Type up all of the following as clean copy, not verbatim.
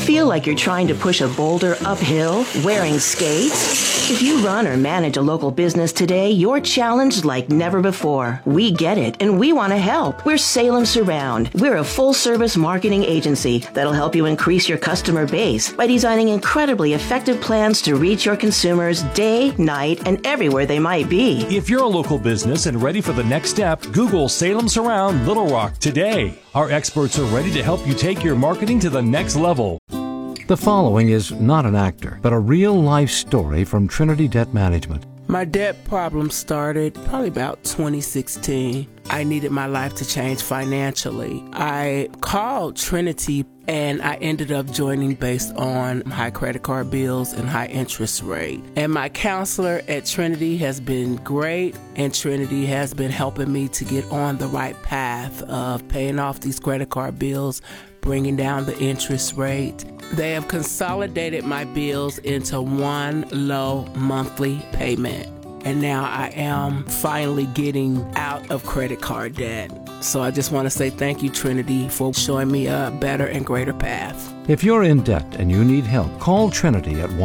Feel like you're trying to push a boulder uphill wearing skates? If you run or manage a local business today, you're challenged like never before. We get it, and we want to help. We're Salem Surround. We're a full-service marketing agency that'll help you increase your customer base by designing incredibly effective plans to reach your consumers day, night, and everywhere they might be. If you're a local business and ready for the next step, Google Salem Surround Little Rock today. Our experts are ready to help you take your marketing to the next level. The following is not an actor, but a real-life story from Trinity Debt Management. My debt problem started probably about 2016. I needed my life to change financially. I called Trinity and I ended up joining based on high credit card bills and high interest rate. And my counselor at Trinity has been great, and Trinity has been helping me to get on the right path of paying off these credit card bills, bringing down the interest rate. They have consolidated my bills into one low monthly payment. And now I am finally getting out of credit card debt. So I just want to say thank you, Trinity, for showing me a better and greater path. If you're in debt and you need help, call Trinity at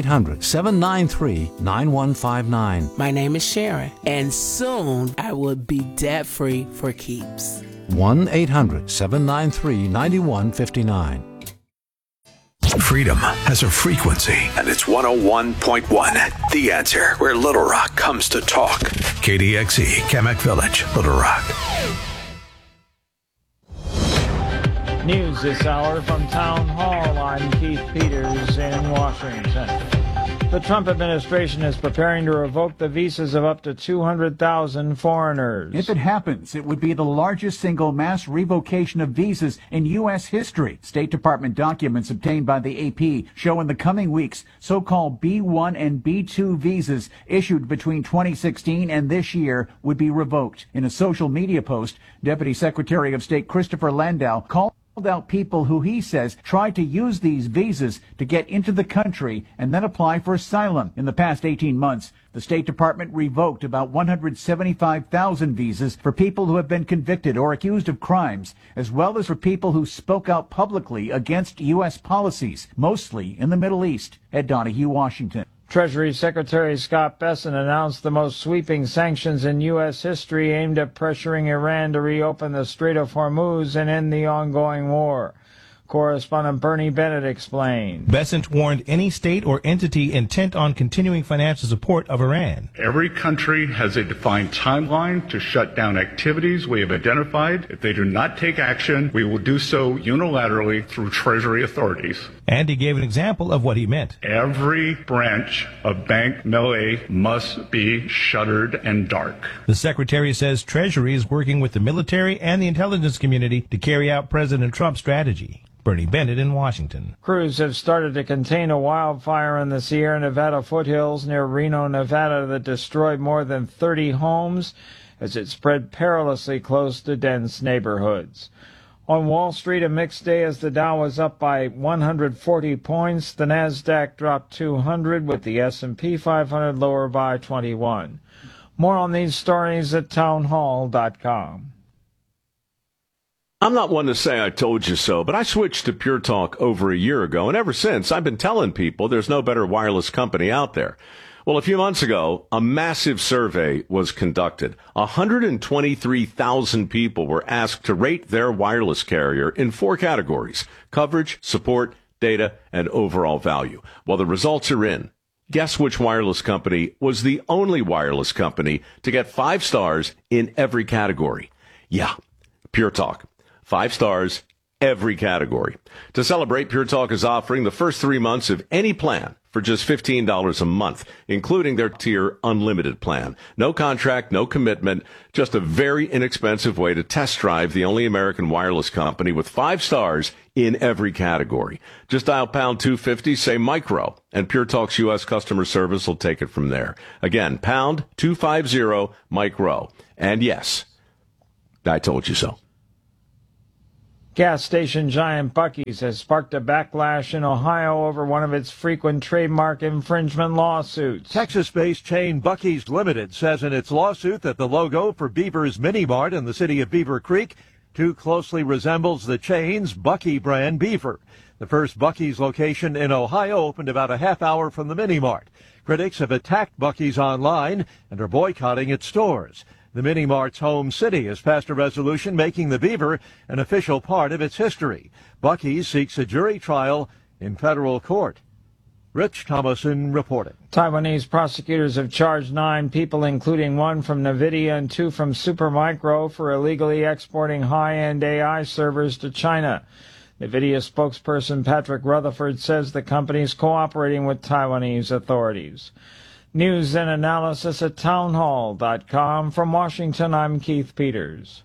1-800-793-9159. My name is Sharon, and soon I will be debt-free for keeps. 1-800-793-9159. Freedom has a frequency, and it's 101.1. The Answer, where Little Rock comes to talk. KDXE, Kamak Village, Little Rock. News this hour from Town Hall. I'm Keith Peters in Washington. The Trump administration is preparing to revoke the visas of up to 200,000 foreigners. If it happens, it would be the largest single mass revocation of visas in U.S. history. State Department documents obtained by the AP show in the coming weeks so-called B1 and B2 visas issued between 2016 and this year would be revoked. In a social media post, Deputy Secretary of State Christopher Landau called out people who he says tried to use these visas to get into the country and then apply for asylum. In the past 18 months, the State Department revoked about 175,000 visas for people who have been convicted or accused of crimes, as well as for people who spoke out publicly against U.S. policies, mostly in the Middle East. Ed Donahue, Washington. Treasury Secretary Scott Bessent announced the most sweeping sanctions in U.S. history aimed at pressuring Iran to reopen the Strait of Hormuz and end the ongoing war. Correspondent Bernie Bennett explained. Bessent warned any state or entity intent on continuing financial support of Iran. Every country has a defined timeline to shut down activities we have identified. If they do not take action, we will do so unilaterally through Treasury authorities. And he gave an example of what he meant. Every branch of Bank Melay must be shuttered and dark. The Secretary says Treasury is working with the military and the intelligence community to carry out President Trump's strategy. Bernie Bennett in Washington. Crews have started to contain a wildfire in the Sierra Nevada foothills near Reno, Nevada that destroyed more than 30 homes as it spread perilously close to dense neighborhoods. On Wall Street, a mixed day as the Dow was up by 140 points. The Nasdaq dropped 200 with the S&P 500 lower by 21. More on these stories at townhall.com. I'm not one to say I told you so, but I switched to Pure Talk over a year ago, and ever since I've been telling people there's no better wireless company out there. Well, a few months ago, a massive survey was conducted. 123,000 people were asked to rate their wireless carrier in 4 categories: coverage, support, data, and overall value. Well, the results are in. Guess which wireless company was the only wireless company to get 5 stars in every category? Yeah, Pure Talk. 5 stars, every category. To celebrate, Pure Talk is offering the first 3 months of any plan for just $15 a month, including their tier unlimited plan. No contract, no commitment, just a very inexpensive way to test drive the only American wireless company with 5 stars in every category. Just dial pound 250, say micro, and Pure Talk's U.S. customer service will take it from there. Again, pound 250 micro. And yes, I told you so. Gas station giant Buc-ee's has sparked a backlash in Ohio over one of its frequent trademark infringement lawsuits. Texas-based chain Buc-ee's Limited says in its lawsuit that the logo for Beaver's Mini Mart in the city of Beaver Creek too closely resembles the chain's Bucky brand beaver. The first Bucky's location in Ohio opened about a half hour from the Mini-Mart. Critics have attacked Bucky's online and are boycotting its stores. The Mini-Mart's home city has passed a resolution making the beaver an official part of its history. Bucky's seeks a jury trial in federal court. Rich Thomason reporting. Taiwanese prosecutors have charged 9 people, including 1 from NVIDIA and 2 from Supermicro, for illegally exporting high-end AI servers to China. NVIDIA spokesperson Patrick Rutherford says the company is cooperating with Taiwanese authorities. News and analysis at townhall.com. From Washington, I'm Keith Peters.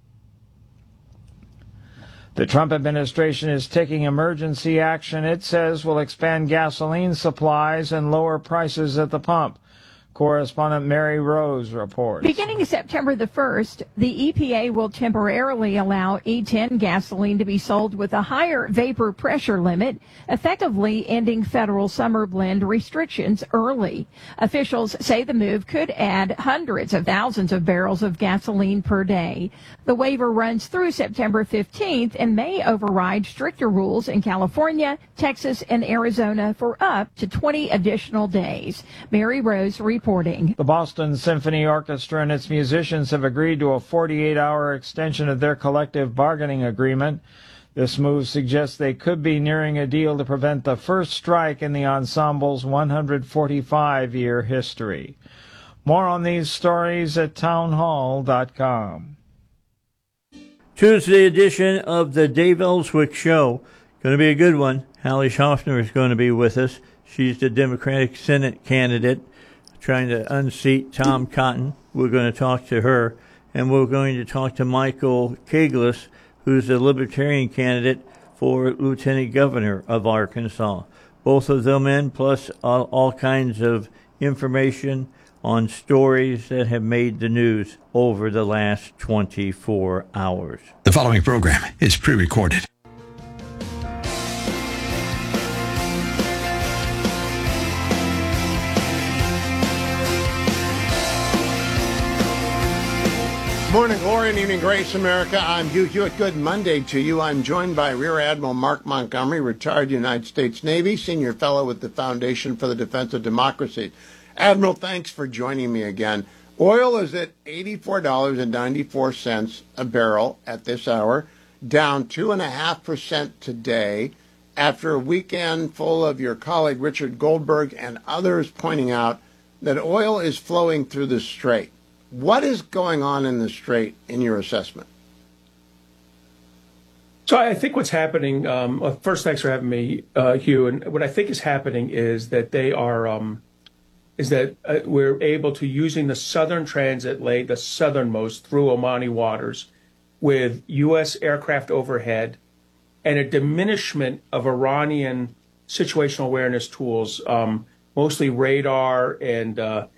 The Trump administration is taking emergency action it says will expand gasoline supplies and lower prices at the pump. Correspondent Mary Rose reports. Beginning September the 1st, the EPA will temporarily allow E10 gasoline to be sold with a higher vapor pressure limit, effectively ending federal summer blend restrictions early. Officials say the move could add hundreds of thousands of barrels of gasoline per day. The waiver runs through September 15th and may override stricter rules in California, Texas, and Arizona for up to 20 additional days. Mary Rose reporting. The Boston Symphony Orchestra and its musicians have agreed to a 48-hour extension of their collective bargaining agreement. This move suggests they could be nearing a deal to prevent the first strike in the ensemble's 145-year history. More on these stories at townhall.com. Tuesday edition of the Dave Ellswick Show. Going to be a good one. Hallie Schaffner is going to be with us. She's the Democratic Senate candidate trying to unseat Tom Cotton. We're going to talk to her. And we're going to talk to Michael Kaglis, who's the Libertarian candidate for Lieutenant Governor of Arkansas. Both of them in, plus all kinds of information on stories that have made the news over the last 24 hours. The following program is pre-recorded. Morning, glory, and evening, grace, America. I'm Hugh Hewitt. Good Monday to you. I'm joined by Rear Admiral Mark Montgomery, retired United States Navy, senior fellow with the Foundation for the Defense of Democracy. Admiral, thanks for joining me again. Oil is at $84.94 a barrel at this hour, down 2.5% today, after a weekend full of your colleague Richard Goldberg and others pointing out that oil is flowing through the Strait. What is going on in the Strait in your assessment? So I think what's happening, first, thanks for having me, Hugh. And what I think is happening is that we're able to, using the southern transit lane, the southernmost through Omani waters, with U.S. aircraft overhead and a diminishment of Iranian situational awareness tools, mostly radar and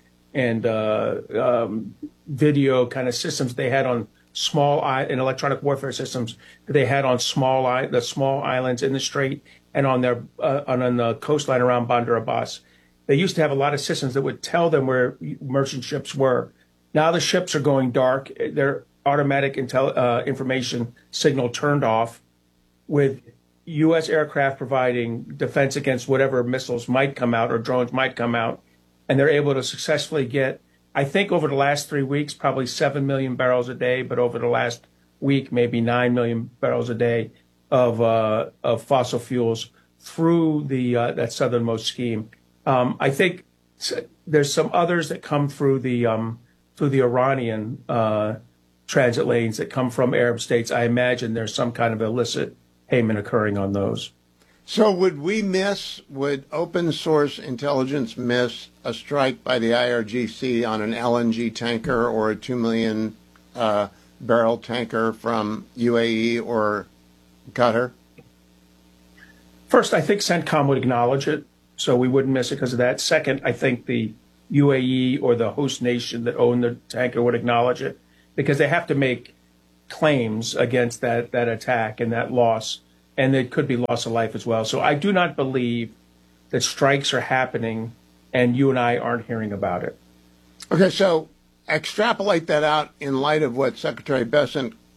video kind of systems they had on and electronic warfare systems that they had on the small islands in the Strait and on the coastline around Bandar Abbas. They used to have a lot of systems that would tell them where merchant ships were. Now the ships are going dark. Their automatic information signal turned off, with U.S. aircraft providing defense against whatever missiles might come out or drones might come out. And they're able to successfully get, I think over the last 3 weeks, probably 7 million barrels a day, but over the last week, maybe 9 million barrels a day of fossil fuels through that southernmost scheme. I think there's some others that come through the Iranian transit lanes that come from Arab states. I imagine there's some kind of illicit payment occurring on those. So would open source intelligence miss a strike by the IRGC on an LNG tanker or a 2 million barrel tanker from UAE or Qatar? First, I think CENTCOM would acknowledge it, so we wouldn't miss it because of that. Second, I think the UAE or the host nation that owned the tanker would acknowledge it, because they have to make claims against that attack and that loss. And it could be loss of life as well. So I do not believe that strikes are happening and you and I aren't hearing about it. Okay, so extrapolate that out in light of what Secretary Bessent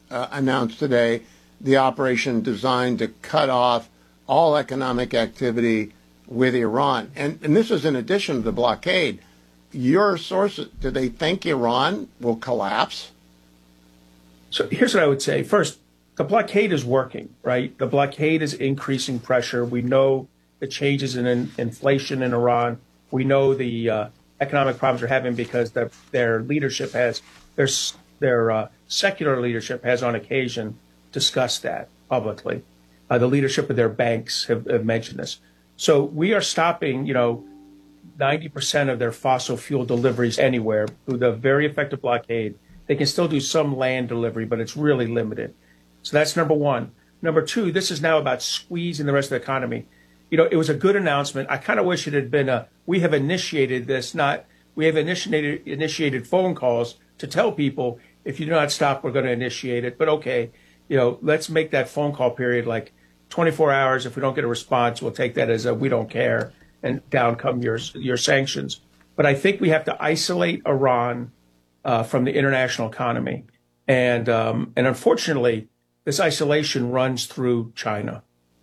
announced today the operation designed to cut off all economic activity with Iran. And this is in addition to the blockade. Your sources, do they think Iran will collapse? So here's what I would say. First, the blockade is working, right? The blockade is increasing pressure. We know the changes in inflation in Iran. We know the economic problems they're having because their leadership has, their secular leadership has on occasion discussed that publicly. The leadership of their banks have mentioned this. So we are stopping, 90% of their fossil fuel deliveries anywhere through the very effective blockade. They can still do some land delivery, but it's really limited. So that's number one. Number two, this is now about squeezing the rest of the economy. It was a good announcement. I kind of wish it had been we have initiated this, we have initiated phone calls to tell people, if you do not stop, we're going to initiate it. But okay, let's make that phone call period like 24 hours. If we don't get a response, we'll take that as a we don't care, and down come your sanctions. But I think we have to isolate Iran from the international economy. And unfortunately, this isolation runs through China.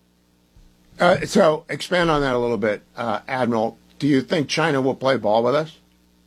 So expand on that a little bit, Admiral. Do you think China will play ball with us?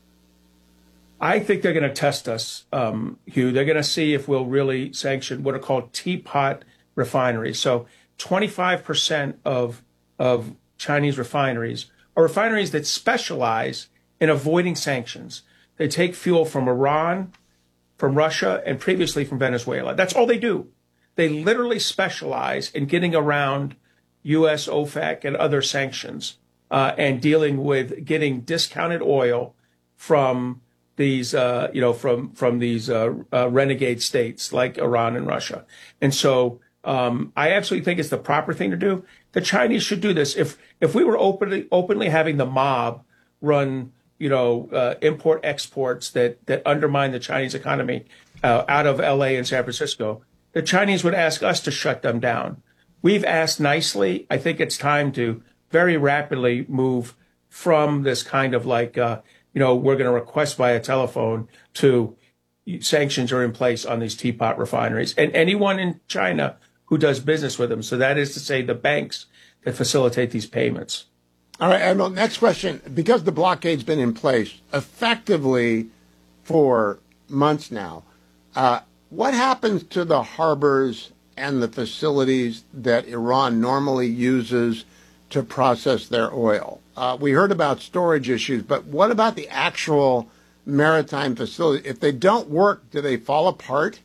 I think they're going to test us, Hugh. They're going to see if we'll really sanction what are called teapot refineries. So 25% of Chinese refineries are refineries that specialize in avoiding sanctions. They take fuel from Iran, from Russia, and previously from Venezuela. That's all they do. They literally specialize in getting around U.S. OFAC and other sanctions and dealing with getting discounted oil from these, from these renegade states like Iran and Russia. And so I absolutely think it's the proper thing to do. The Chinese should do this. If we were openly having the mob run, import exports that undermine the Chinese economy out of L.A. and San Francisco, the Chinese would ask us to shut them down. We've asked nicely. I think it's time to very rapidly move from this kind of like, we're going to request via telephone to sanctions are in place on these teapot refineries and anyone in China who does business with them. So that is to say the banks that facilitate these payments. All right, Admiral, next question. Because the blockade's been in place effectively for months now, what happens to the harbors and the facilities that Iran normally uses to process their oil? We heard about storage issues, but what about the actual maritime facilities? If they don't work, do they fall apart?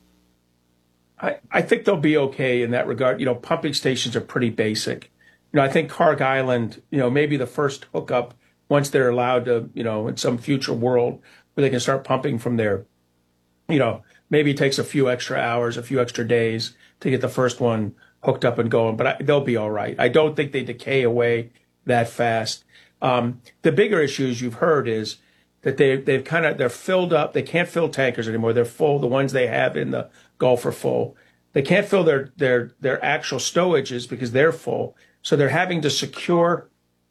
I think they'll be okay in that regard. Pumping stations are pretty basic. I think Karg Island, maybe the first hookup once they're allowed to, in some future world where they can start pumping from there. Maybe it takes a few extra hours, a few extra days to get the first one hooked up and going, but they'll be all right. I don't think they decay away that fast. The bigger issues you've heard is that they're filled up. They can't fill tankers anymore. They're full. The ones they have in the Gulf are full. They can't fill their actual stowages because they're full. So they're having to secure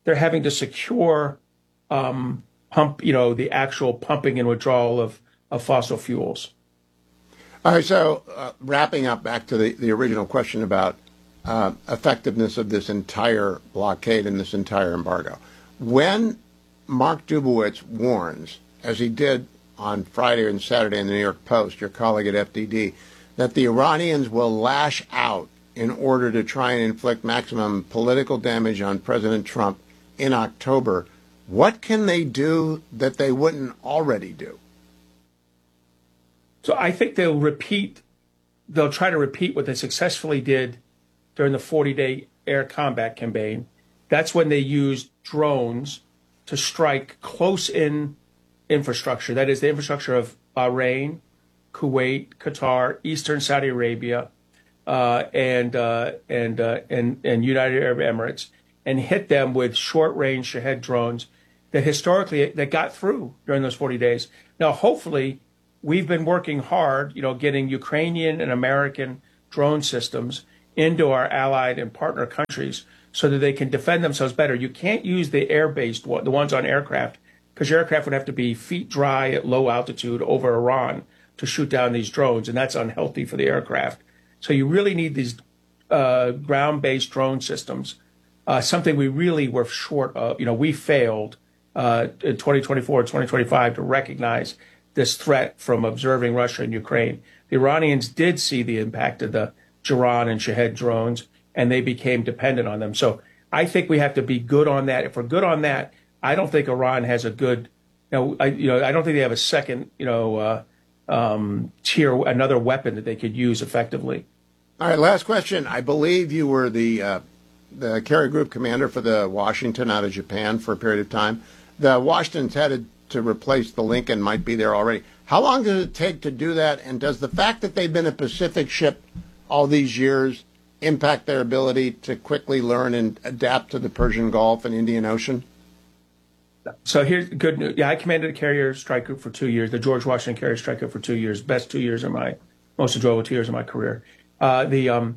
pump, the actual pumping and withdrawal of fossil fuels. All right, so wrapping up back to the original question about effectiveness of this entire blockade and this entire embargo. When Mark Dubowitz warns, as he did on Friday and Saturday in the New York Post, your colleague at FDD, that the Iranians will lash out in order to try and inflict maximum political damage on President Trump in October, what can they do that they wouldn't already do? So I think they'll try to repeat what they successfully did during the 40-day air combat campaign. That's when they used drones to strike close-in infrastructure. That is the infrastructure of Bahrain, Kuwait, Qatar, Eastern Saudi Arabia, and United Arab Emirates, and hit them with short-range Shahed drones that got through during those 40 days. Now, hopefully, we've been working hard, getting Ukrainian and American drone systems into our allied and partner countries so that they can defend themselves better. You can't use the air-based the ones on aircraft, because your aircraft would have to be feet dry at low altitude over Iran. to shoot down these drones, and that's unhealthy for the aircraft. So you really need these ground-based drone systems, something we really were short of. We failed in 2024, 2025 to recognize this threat from observing Russia and Ukraine. The Iranians did see the impact of the Jiran and Shahed drones, and they became dependent on them. So I think we have to be good on that. If we're good on that, I don't think Iran has a good, I don't think they have a second, tier, another weapon that they could use effectively. All right, last question. I believe you were the carrier group commander for the Washington out of Japan for a period of time. The Washington's headed to replace the Lincoln, might be there already. How long does it take to do that? And does the fact that they've been a Pacific ship all these years impact their ability to quickly learn and adapt to the Persian Gulf and Indian Ocean? So here's the good news. Yeah, I commanded a carrier strike group for 2 years, the George Washington Carrier Strike Group for 2 years, best 2 years of my, most enjoyable 2 years of my career. The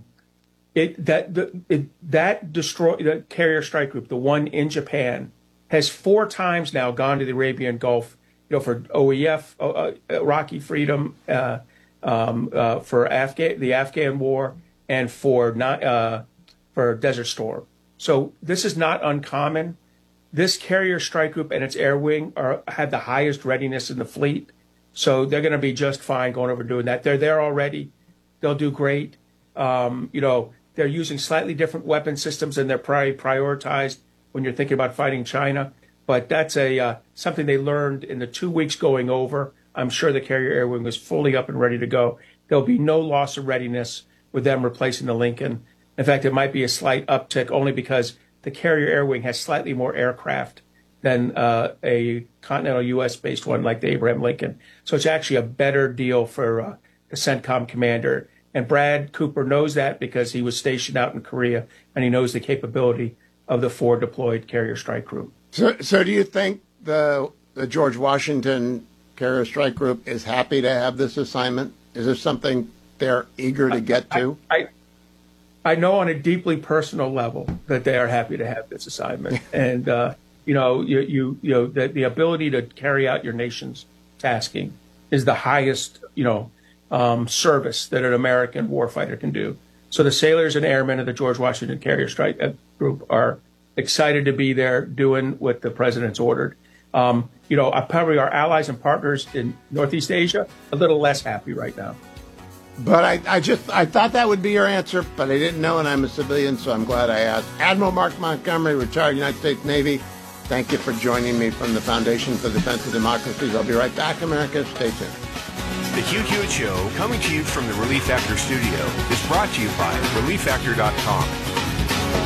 carrier strike group, the one in Japan, has 4 times now gone to the Arabian Gulf, for OEF, Iraqi freedom, for the Afghan war, and for Desert Storm. So this is not uncommon. This carrier strike group and its air wing have the highest readiness in the fleet, so they're going to be just fine going over doing that. They're there already. They'll do great. They're using slightly different weapon systems, and they're prioritized when you're thinking about fighting China. But that's something they learned in the 2 weeks going over. I'm sure the carrier air wing was fully up and ready to go. There'll be no loss of readiness with them replacing the Lincoln. In fact, it might be a slight uptick only because the carrier air wing has slightly more aircraft than a continental U.S.-based one like the Abraham Lincoln. So it's actually a better deal for the CENTCOM commander. And Brad Cooper knows that because he was stationed out in Korea, and he knows the capability of the 4 deployed carrier strike group. So do you think the George Washington Carrier Strike Group is happy to have this assignment? Is this something they're eager to get to? I know on a deeply personal level that they are happy to have this assignment, and the ability to carry out your nation's tasking is the highest service that an American warfighter can do. So the sailors and airmen of the George Washington Carrier Strike Group are excited to be there doing what the president's ordered. Probably our allies and partners in Northeast Asia a little less happy right now. But I thought that would be your answer, but I didn't know, and I'm a civilian, so I'm glad I asked. Admiral Mark Montgomery, retired United States Navy, thank you for joining me from the Foundation for the Defense of Democracies. I'll be right back, America. Stay tuned. The Hugh Hewitt Show, coming to you from the Relief Factor studio, is brought to you by ReliefFactor.com.